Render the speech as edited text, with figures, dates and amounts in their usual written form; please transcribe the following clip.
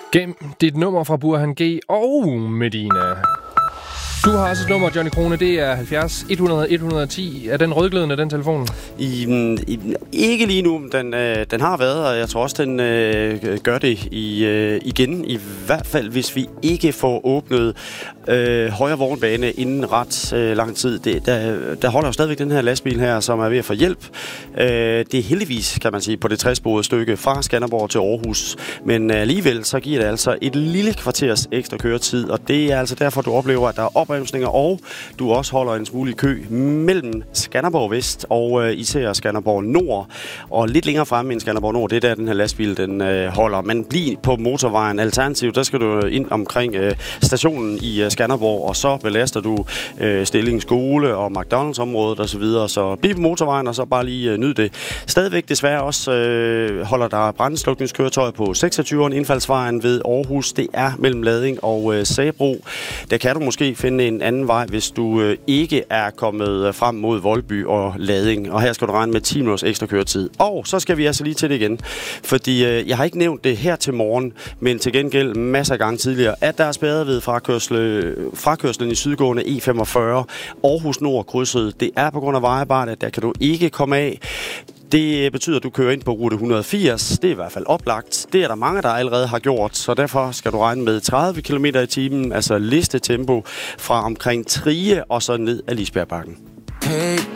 Gem dit nummer fra Burhan G og Medina. Du har også et nummer, Johnny Krone. Det er 70 100 110. Er den rødglødende, den telefon? Ikke lige nu. Den har været, og jeg tror også, den gør det igen. I hvert fald, hvis vi ikke får åbnet højre vognbane inden ret lang tid. Der holder jo stadigvæk den her lastbil her, som er ved at få hjælp. Det er heldigvis, kan man sige, på det 60-sporede stykke fra Skanderborg til Aarhus. Men alligevel, så giver det altså et lille kvarters ekstra køretid, og det er altså derfor, du oplever, at der er opbremsninger, og du også holder en smule i kø mellem Skanderborg Vest og især Skanderborg Nord. Og lidt længere fremme end Skanderborg Nord, det er der, den her lastbil den holder. Men bliv på motorvejen. Alternativt, der skal du ind omkring stationen i Skanderborg, og så belaster du Stilling Skole og McDonald's-området osv. Så bliv på motorvejen, og så bare lige nyd det. Stadigvæk desværre også holder der brandslukningskøretøj på 26'eren indfaldsvejen ved Aarhus. Det er mellem Lading og Sabro. Der kan du måske finde en anden vej, hvis du ikke er kommet frem mod Voldby og Lading. Og her skal du regne med 10 minutters ekstra køretid. Og så skal vi altså lige til det igen. Fordi jeg har ikke nævnt det her til morgen, men til gengæld masser af gange tidligere, at der er spærret ved frakørslen i sydgående E45 Aarhus Nord krydset. Det er på grund af vejarbejde, der kan du ikke komme af. Det betyder, at du kører ind på rute 180. Det er i hvert fald oplagt. Det er der mange, der allerede har gjort, så derfor skal du regne med 30 km i timen, altså listetempo fra omkring Trige og så ned ad Lisbjergbakken. Hey,